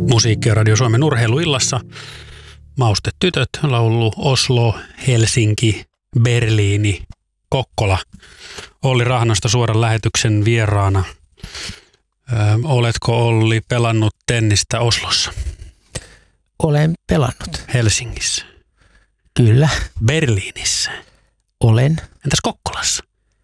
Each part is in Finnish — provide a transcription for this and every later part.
Musiikki- ja Radio Suomen urheiluillassa Maustetytöt laulu Oslo, Helsinki, Berliini, Kokkola. Olli Rahnosta suoran lähetyksen vieraana. Oletko, Olli, pelannut tennistä Oslossa? Olen pelannut. Helsingissä? Kyllä. Berliinissä? Olen. Entäs Kokkolassa?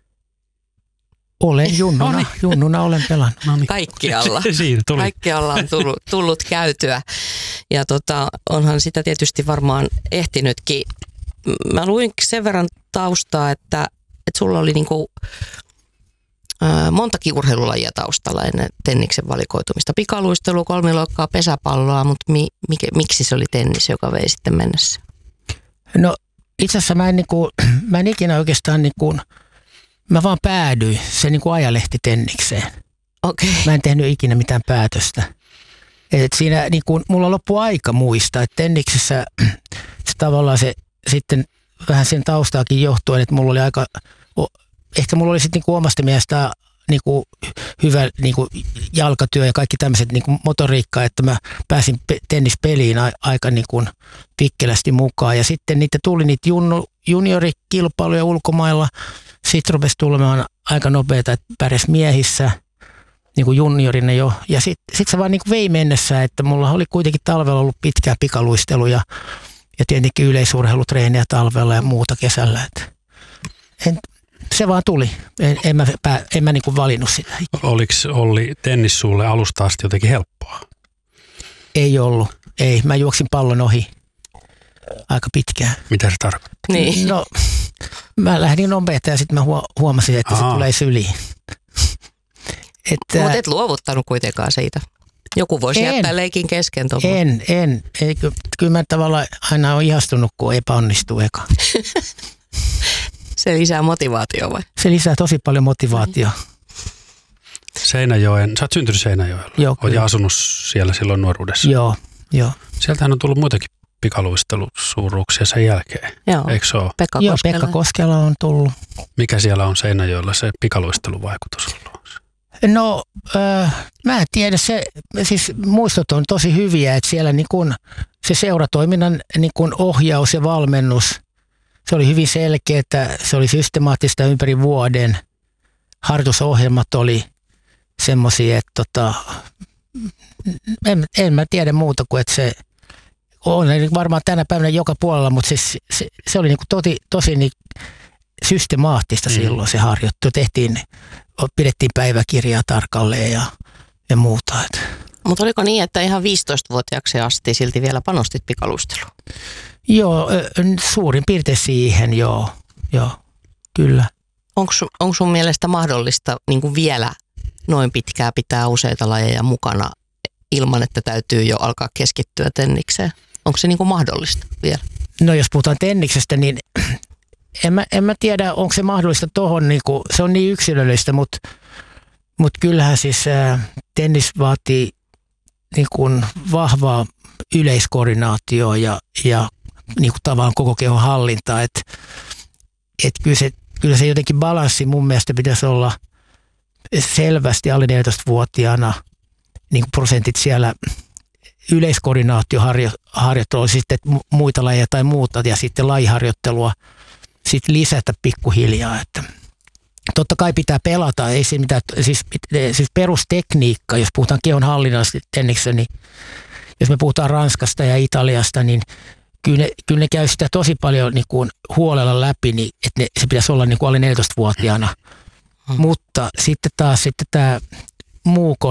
Olen junnuna. Noniin. Junnuna olen pelannut. Noniin. Kaikkialla. Siinä tuli. Kaikkialla on tullut käytyä. Ja onhan sitä tietysti varmaan ehtinytkin. Mä luin sen verran taustaa, että sulla oli niinku, montakin urheilulajia taustalla ennen tenniksen valikoitumista. Pikaluistelu, kolmiloikkaa, pesäpalloa, mutta miksi se oli tennis, joka vei sitten mennessä? No itse asiassa mä en ikinä oikeastaan mä vaan päädyin. Se ajalehti tennikseen. Okei. Mä en tehnyt ikinä mitään päätöstä. Et siinä mulla loppui aika muistaa, että tenniksessä se tavallaan se sitten vähän sen taustaakin johtuen, että mulla oli ehkä mulla oli sitten omasta mielestä hyvä jalkatyö ja kaikki tämmöiset motoriikkaa, että mä pääsin tennispeliin aika pikkelästi mukaan. Ja sitten tuli niitä juniorikilpailuja ulkomailla. Sitten rupesi tulemaan aika nopeata, että pärjäs miehissä juniorina jo. Ja sitten se vaan vei mennessä, että mulla oli kuitenkin talvella ollut pitkää pikaluisteluja ja tietenkin yleisurheilutreeniä talvella ja muuta kesällä. Se vaan tuli. En mä valinnut sitä. Oliko, Olli, tennis sulle alusta asti jotenkin helppoa? Ei ollut. Ei. Mä juoksin pallon ohi aika pitkään. Mitä se tarkoittaa? Niin. No, mä lähdin nopeasti ja sitten mä huomasin, että se tulee syliin. Mutta et luovuttanut kuitenkaan siitä. Joku voisi jättää leikin kesken. En. Kyllä mä tavallaan aina olen ihastunut, kun epäonnistuu eka. Se lisää motivaatiota vai? Se lisää tosi paljon motivaatiota. Seinäjoen, sä oot syntynyt Seinäjoella. Joo, oot asunut siellä silloin nuoruudessa. Joo. Sieltähän on tullut muitakin pikaluistelusuuruuksia sen jälkeen. Joo. Eikö se ole? Pekka Koskela on tullut. Mikä siellä on Seinäjoella se pikaluisteluvaikutus ollut? No, mä en tiedä. Siis muistot on tosi hyviä, että siellä se seuratoiminnan ohjaus ja valmennus, se oli hyvin selkeä, että se oli systemaattista ympäri vuoden. Harjoitusohjelmat oli semmoisia, että en mä tiedä muuta kuin, että se on varmaan tänä päivänä joka puolella, mutta se oli tosi systemaattista silloin se harjoittelu. Pidettiin päiväkirjaa tarkalleen ja muuta. Mutta oliko niin, että ihan 15-vuotiaaksi asti silti vielä panostit pikaluisteluun? Joo, suurin piirtein siihen, joo, kyllä. Onko sun mielestä mahdollista vielä noin pitkään pitää useita lajeja mukana ilman, että täytyy jo alkaa keskittyä tennikseen? Onko se mahdollista vielä? No jos puhutaan tenniksestä, niin en mä tiedä, onko se mahdollista tohon, se on niin yksilöllistä, mutta kyllähän siis tennis vaatii vahvaa yleiskoordinaatioa ja tavallaan koko kehon hallintaa, että kyllä se jotenkin balanssi mun mielestä pitäisi olla selvästi alle 14-vuotiaana prosentit siellä yleiskoordinaatioharjoittelua, sitten muita lajeja tai muuta ja sitten lajiharjoittelua sitten lisätä pikkuhiljaa, että totta kai pitää pelata, ei se mitään, siis perustekniikka, jos puhutaan kehon hallinnasta tenniksessä, niin jos me puhutaan Ranskasta ja Italiasta, niin kyllä ne käy sitä tosi paljon huolella läpi, niin että se pitäisi olla alle 14-vuotiaana. Mutta sitten taas tämä muu